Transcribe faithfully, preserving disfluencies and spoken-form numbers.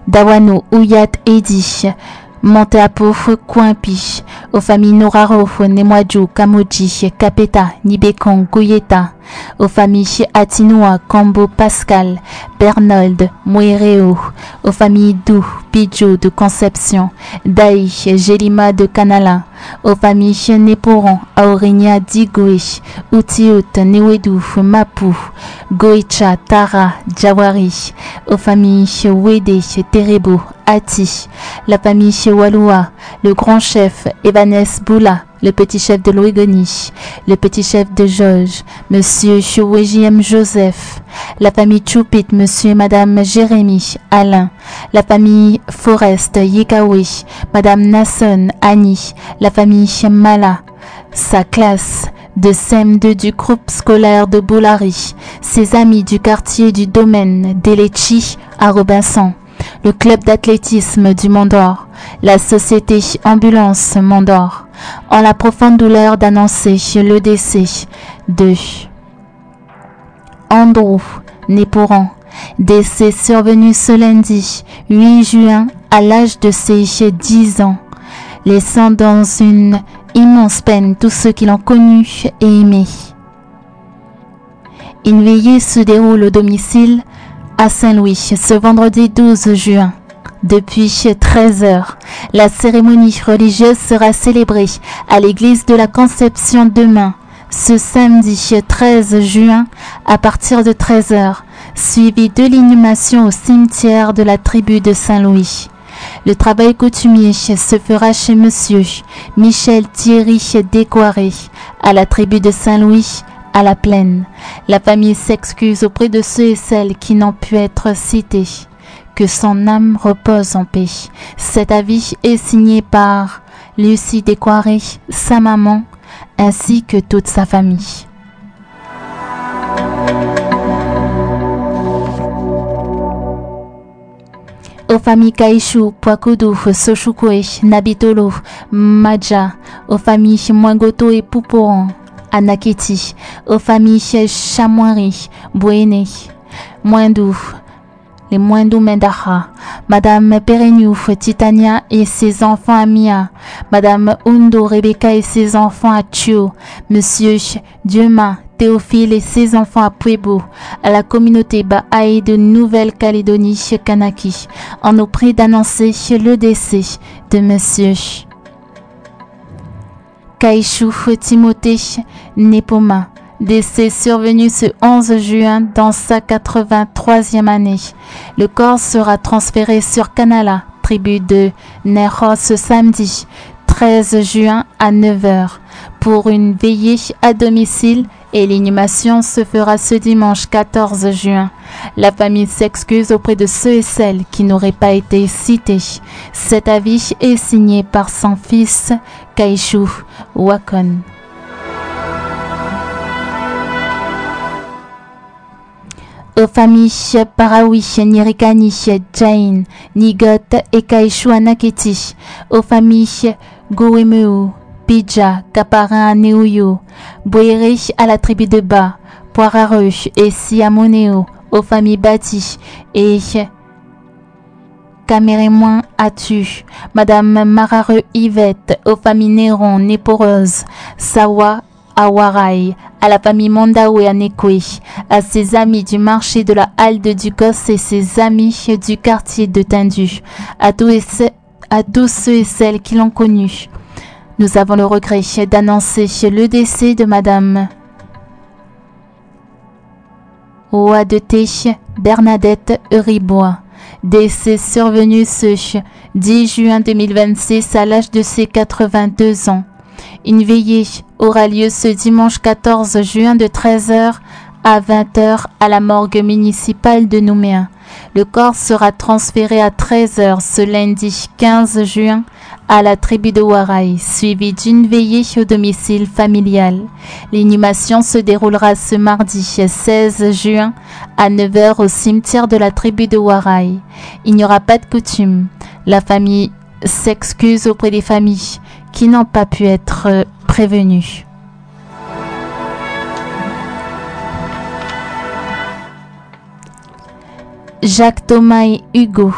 Dawano Ouyat Edi, Monteapo Kouimpi, aux familles Noraro, Nemwadjou, Kamoji, Kapeta, Nibekong, Gouyeta, aux familles Atinoa, Kambo, Pascal, Bernold, Mouereo, aux familles Dou, Pidjo de Conception, Daï, Gelima de Canala, aux familles Neporon, Aurinia Digoué, Outiout, Newedou, Mapu, Goicha, Tara, Djawari, aux familles Wede, Terebo, Ati, la famille Waloua, le grand chef Evanes Boula, le petit chef de Louigoni, le petit chef de Georges, Monsieur Chouéjiem Joseph, la famille Choupit, Monsieur et Madame Jérémy, Alain, la famille Forest, Yekawe, Madame Nasson, Annie, la famille Mala, sa classe de C E M deux du groupe scolaire de Boulari, ses amis du quartier du domaine d'Elechi à Robinson, le club d'athlétisme du Mont d'Or, la société Ambulance Mont d'Or, en la profonde douleur d'annoncer le décès de Andrew Neporan, décès survenu ce lundi huit juin à l'âge de ses dix ans, laissant dans une immense peine tous ceux qui l'ont connu et aimé. Une veillée se déroule au domicile à Saint-Louis ce vendredi douze juin. Depuis treize heures, la cérémonie religieuse sera célébrée à l'église de la Conception demain, ce samedi treize juin à partir de treize heures, suivi de l'inhumation au cimetière de la tribu de Saint-Louis. Le travail coutumier se fera chez Monsieur Michel Thierry Décoiré, à la tribu de Saint-Louis, à la Plaine. La famille s'excuse auprès de ceux et celles qui n'ont pu être cités. Que son âme repose en paix. Cet avis est signé par Lucie Décoiré, sa maman, ainsi que toute sa famille. Aux familles Kaïchou, Poakoudou, Sochoukoué, Nabitolo, Madja, aux familles Mwangoto et Pouporan, Anaketi, aux familles Chamouari, Bouéné, Moindou, les Moindou Mendaha, Madame Pereniouf, Titania et ses enfants à Mia, Madame Undo, Rebecca et ses enfants à Tio, Monsieur Dieumain, Théophile et ses enfants à Puebo, à la communauté Baha'i de Nouvelle-Calédonie, Kanaki, en nous prie d'annoncer le décès de Monsieur Kaïchou Timothée Nepoma, décès survenu ce onze juin dans sa quatre-vingt-troisième année. Le corps sera transféré sur Kanala, tribu de Nero, ce samedi treize juin à neuf heures pour une veillée à domicile et l'inhumation se fera ce dimanche quatorze juin. La famille s'excuse auprès de ceux et celles qui n'auraient pas été cités. Cet avis est signé par son fils Kaïchou Wakon. Aux familles Parawi, Nirikani, Jain, Nigot et Kaïchou Anaketi, aux familles Gouemeu, Pidja, Kaparin, Neuyo, Bouéré à la tribu de Ba, Poirareux et Siamoneo, aux familles Bati et Camérémoin Atu, Madame Marareux Yvette, aux familles Néron, Néporeuse, Sawa, Awarai, à la famille Mondaou et Anekwe, à ses amis du marché de la Halle de Ducos et ses amis du quartier de Tindu, à tous, et ce, à tous ceux et celles qui l'ont connu. Nous avons le regret d'annoncer le décès de Madame Ouadete Bernadette Euribois, décès survenu ce dix juin deux mille vingt-six à l'âge de ses quatre-vingt-deux ans. Une veillée aura lieu ce dimanche quatorze juin de treize heures à vingt heures à la morgue municipale de Nouméa. Le corps sera transféré à treize heures ce lundi quinze juin à la tribu de Warai, suivi d'une veillée au domicile familial. L'inhumation se déroulera ce mardi seize juin à neuf heures au cimetière de la tribu de Warai. Il n'y aura pas de coutume. La famille s'excuse auprès des familles qui n'ont pas pu être prévenues. Jacques Thomas et Hugo,